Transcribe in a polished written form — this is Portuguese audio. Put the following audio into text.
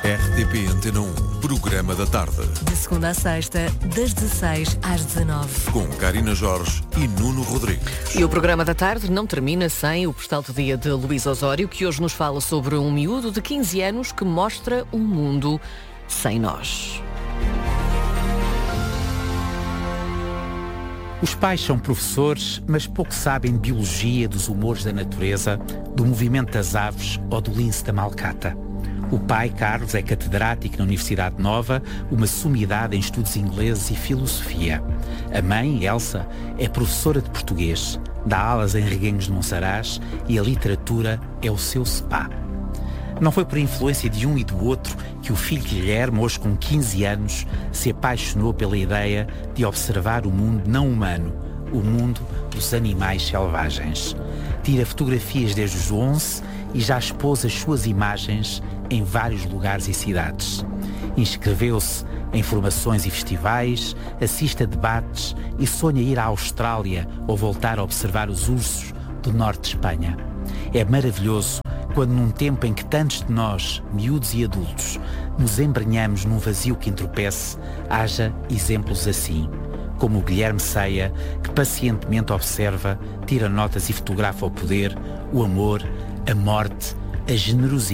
RTP Antena 1, programa da tarde. De segunda a sexta, das 16 às 19. Com Karina Jorge e Nuno Rodrigues. E o programa da tarde não termina sem o postal do dia de Luís Osório, que hoje nos fala sobre um miúdo de 15 anos que mostra um mundo sem nós. Os pais são professores, mas pouco sabem de biologia, dos humores da natureza, do movimento das aves ou do lince da malcata. O pai, Carlos, é catedrático na Universidade Nova, uma sumidade em estudos ingleses e filosofia. A mãe, Elsa, é professora de português, dá aulas em Reguengos de Monsaraz e a literatura é o seu spa. Não foi por influência de um e do outro que o filho Guilherme, hoje com 15 anos, se apaixonou pela ideia de observar o mundo não humano, o mundo dos animais selvagens. Tira fotografias desde os 11 e já expôs as suas imagens em vários lugares e cidades. Inscreveu-se em formações e festivais, assiste a debates e sonha ir à Austrália ou voltar a observar os ursos do norte de Espanha. É maravilhoso quando, num tempo em que tantos de nós, miúdos e adultos, nos embrenhamos num vazio que entorpece, haja exemplos assim, como o Guilherme Ceia, que pacientemente observa, tira notas e fotografa o poder, o amor, a morte, a generosidade